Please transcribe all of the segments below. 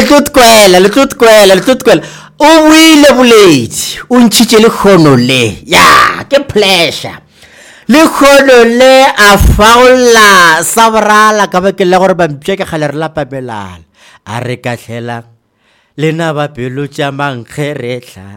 le tlotkwela o buile boledi o ntšhitše lekgono le ya ke pleasure lekgono le a faola sa borala ka bakeng la gore bampša ke kgale re lapabelala a re ka hlela lena ba pelo tša mankgeretla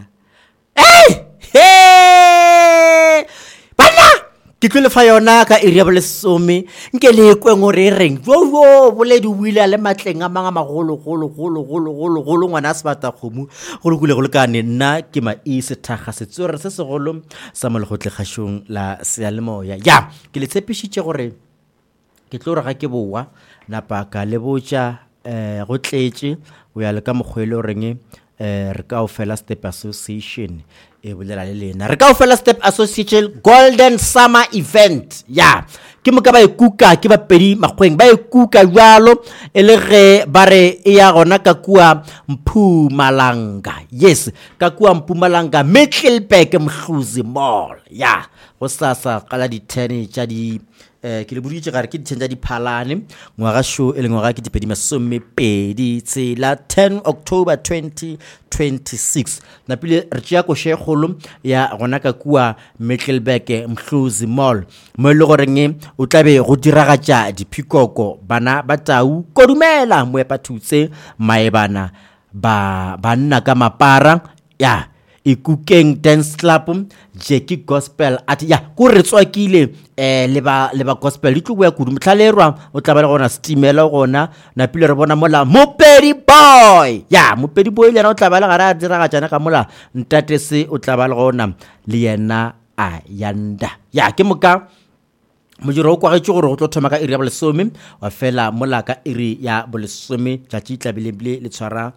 bana ke tlo lefa yona ka area bolesome nke le kweng o re reng jo boledi o ile le matleng a manga magolo ngwana a se bata kgomo go lokule go lekane nna ke ma thakga setsore se segolo sa molegotle kgašong la seyalemoya ya ke le tshepišitše gore ke tlo re ga ke boa napa ka le botša go tletše o ya le ka mokgwele o reng re ka o fela Step Association e bolela le lena re ka o fela Step Association Golden Summer Event ya ke mo ka ba ikuka ke ba pedi magweng ba ikuka jalo e le ge ba re e ya gona ka kua Mpumalanga yes ka kua Mpumalanga Middelburg Mhluzi Mall ya go sasa kala di 10 tša di ke le boditše gare ke ditšhen tša diphalane ngwaga show e le ngwaga ke dipedi masomepedi tsela 10 October 2026 napile re tšea koše kgolo ya gona ka kua Middelburg Mhluzi Mall mo e le goreng o tlabe go diragatša diphikoko bana ba tau kodumela moepatutse maebana ba nna ka mapara ya Ikukeng Dance Club Jackie Gospel at ya go re tswakile le ba gospel di tloboya kudu motlhalerwa o tla ba le gona steamela gona na pile re bona mola Mopedi Boy ya Mopedi Boy le na o tla ba le gara dira ga jana ka mola ntate se o tla ba le gona le yena a yanda ya ke moka mojiro o kwagetse gore go tlo thoma ka iri ya bolesome wa fela mola ka iri ya bolesome tšatši tlabilebile le tshwara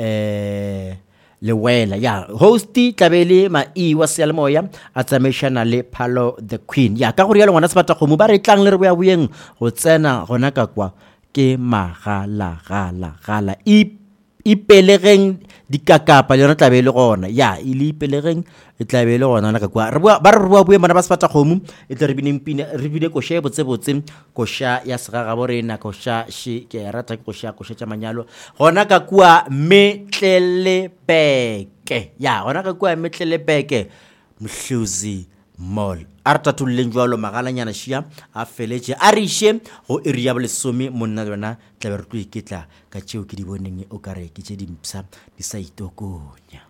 le wela ya hosti tlabele wa seyalemoya a tsamaišana le Phalo the Queen ya ka gore ya le ngwana se bata kgomo ba re tlang le re boya boyeng go tsena gona ka kwa ke magala ipelegeng dikakapa le yona tlabele gona ya ile ipelegeng e tlabele gona na ka kwa ba re boya boyeng bana ba se bata kgomo e tle re bine koša botse koša ya segaga borena koša she ke ya rata koša tša manyalo gona ka kwa Middelburg ya gona ka kwa Middelburg Mhluzi Mall a re tatolleng jwalo magalanyana šia a feletše a re iše go iri ya bolesome monna yona tlabe re tlo iketla ka tšeo ke di boneng o kare ke tše dimpša di sa itokonya.